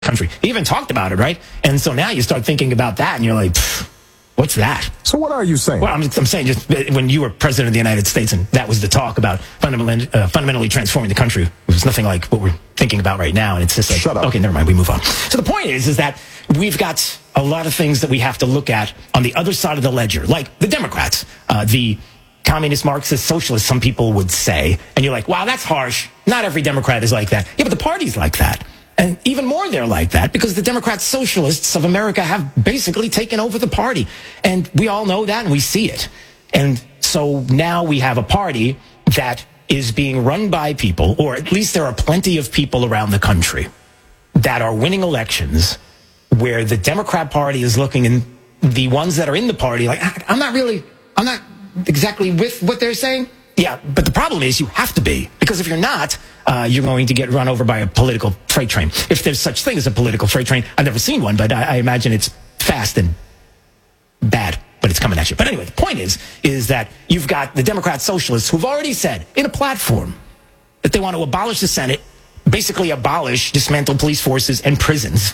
country. He even talked about it, right? And so now you start thinking about that, and you're like, what's that? So what are you saying? Well, I'm saying just when you were president of the United States and that was the talk about fundamentally transforming the country, it was nothing like what we're thinking about right now. And it's just like, Shut up. Okay, never mind, we move on. So the point is that we've got a lot of things that we have to look at on the other side of the ledger, like the Democrats, the communist, Marxist, socialist, some people would say. And you're like, wow, that's harsh. Not every Democrat is like that. Yeah, but the party's like that. And even more, they're like that because the Democrat Socialists of America have basically taken over the party. And we all know that and we see it. And so now we have a party that is being run by people, or at least there are plenty of people around the country that are winning elections where the Democrat Party is looking, and the ones that are in the party like, I'm not exactly with what they're saying. Yeah, but the problem is you have to be, because if you're not, you're going to get run over by a political freight train. If there's such thing as a political freight train, I've never seen one, but I imagine it's fast and bad, but it's coming at you. But anyway, the point is that you've got the Democrat Socialists who've already said in a platform that they want to abolish the Senate, basically dismantle police forces and prisons,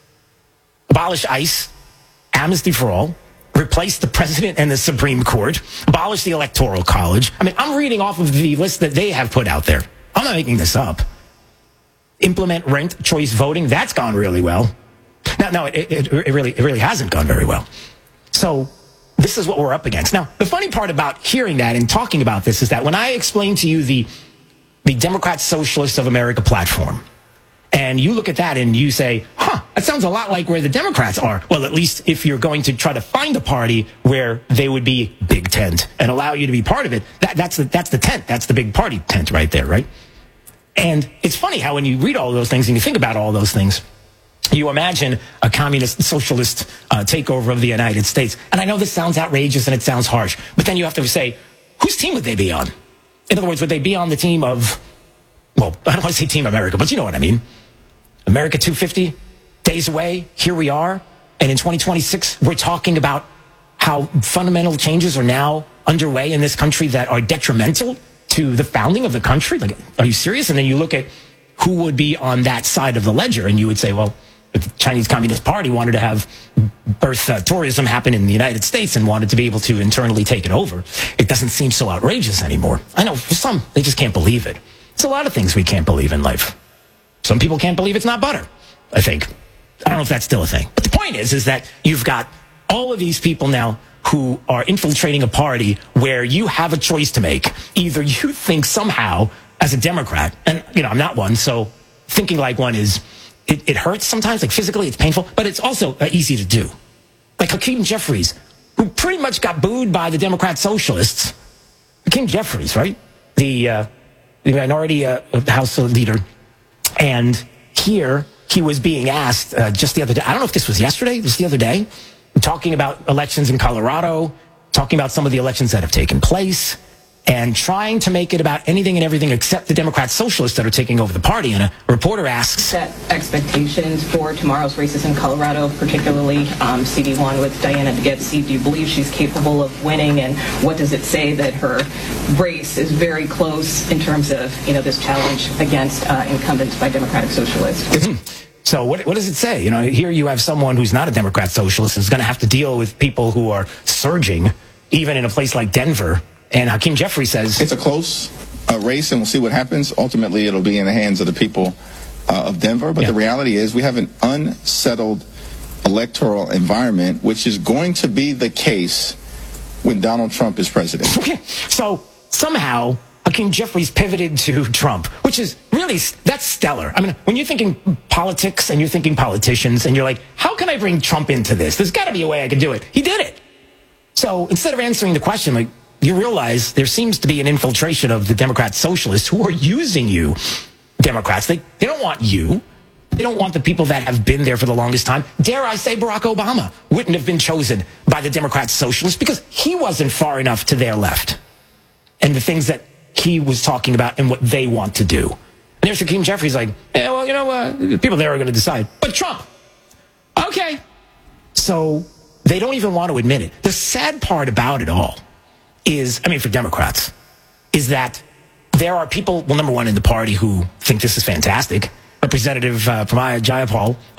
abolish ICE, amnesty for all, replace the president and the Supreme Court, abolish the Electoral College. I mean, I'm reading off of the list that they have put out there. I'm not making this up. Implement ranked choice voting. That's gone really well. No, it really hasn't gone very well. So this is what we're up against. Now, the funny part about hearing that and talking about this is that when I explain to you the Democrat Socialists of America platform, and you look at that and you say, that sounds a lot like where the Democrats are. Well, at least if you're going to try to find a party where they would be big tent and allow you to be part of it, that's the tent. That's the big party tent right there, right? And it's funny how when you read all those things and you think about all those things, you imagine a communist socialist takeover of the United States. And I know this sounds outrageous and it sounds harsh, but then you have to say, whose team would they be on? In other words, would they be on the team of, well, I don't want to say Team America, but you know what I mean. America 250 days away, here we are. And in 2026, we're talking about how fundamental changes are now underway in this country that are detrimental to the founding of the country. Like, are you serious? And then you look at who would be on that side of the ledger, and you would say, well, if the Chinese Communist Party wanted to have birth tourism happen in the United States and wanted to be able to internally take it over, it doesn't seem so outrageous anymore. I know for some, they just can't believe it. There's a lot of things we can't believe in life. Some people can't believe it's not butter, I think. I don't know if that's still a thing. But the point is that you've got all of these people now who are infiltrating a party where you have a choice to make. Either you think somehow as a Democrat, and I'm not one, so thinking like one is, it hurts sometimes, like physically it's painful, but it's also easy to do. Like Hakeem Jeffries, who pretty much got booed by the Democrat Socialists. Hakeem Jeffries, right? The minority House leader. And here he was being asked just the other day, I don't know if this was yesterday, this was the other day, talking about elections in Colorado, talking about some of the elections that have taken place, and trying to make it about anything and everything except the Democrat Socialists that are taking over the party. And a reporter asks, set expectations for tomorrow's races in Colorado, particularly CD1 with Diana DeGette. Do you believe she's capable of winning? And what does it say that her race is very close in terms of, this challenge against incumbents by Democratic Socialists? So what does it say? Here you have someone who's not a Democrat Socialist who's going to have to deal with people who are surging, even in a place like Denver. And Hakeem Jeffries says, it's a close race, and we'll see what happens. Ultimately, it'll be in the hands of the people of Denver. But the reality is we have an unsettled electoral environment, which is going to be the case when Donald Trump is president. Okay. So somehow Hakeem Jeffries pivoted to Trump, which is really, that's stellar. I mean, when you're thinking politics and you're thinking politicians and you're like, how can I bring Trump into this? There's got to be a way I can do it. He did it. So instead of answering the question, like, you realize there seems to be an infiltration of the Democrat Socialists who are using you, Democrats. They don't want you. They don't want the people that have been there for the longest time. Dare I say Barack Obama wouldn't have been chosen by the Democrat Socialists because he wasn't far enough to their left. And the things that he was talking about and what they want to do. And there's Hakeem Jeffries like, people there are going to decide. But Trump, okay. So they don't even want to admit it. The sad part about it all is, for Democrats, is that there are people, well, number one, in the party who think this is fantastic. Representative Pramila Jayapal